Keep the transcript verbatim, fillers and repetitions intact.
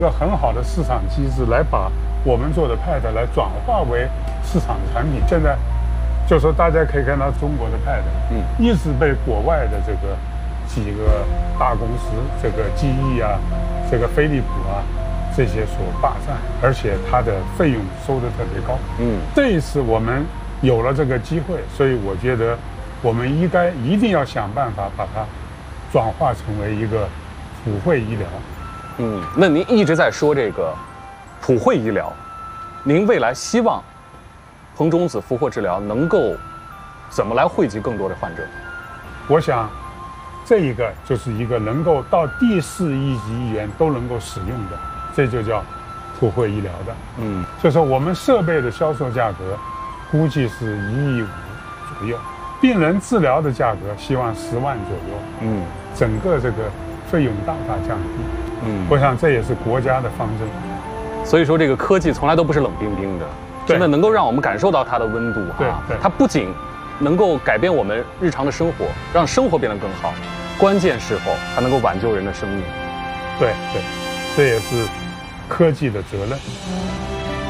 一个很好的市场机制来把我们做的 Pad 来转化为市场产品。现在就说大家可以看到中国的 Pad， 嗯，一直被国外的这个几个大公司，这个记忆啊，这个飞利浦啊，这些所霸占，而且它的费用收得特别高。嗯，这一次我们有了这个机会，所以我觉得我们应该一定要想办法把它转化成为一个普惠医疗。 嗯，那您一直在说这个普惠医疗，您未来希望棚中子俘获治疗能够怎么来惠及更多的患者？ 我想，这一个就是一个能够到第四一级医院都能够使用的，这就叫普惠医疗的。嗯，就是我们设备的销售价格估计是一亿五左右，病人治疗的价格希望十万左右。嗯，整个这个费用大大降低。嗯，我想这也是国家的方针。 所以说，这个科技从来都不是冷冰冰的，真的能够让我们感受到它的温度哈。它不仅能够改变我们日常的生活，让生活变得更好，关键时候还能够挽救人的生命。 对对，这也是科技的责任。